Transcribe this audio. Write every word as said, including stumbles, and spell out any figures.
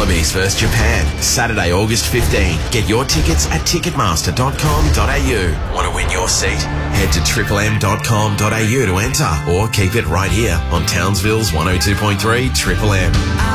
Wallabies versus Japan, Saturday, August fifteenth. Get your tickets at ticketmaster dot com dot a u. Want to win your seat? Head to triple m dot com dot a u to enter, or keep it right here on Townsville's one oh two point three Triple M.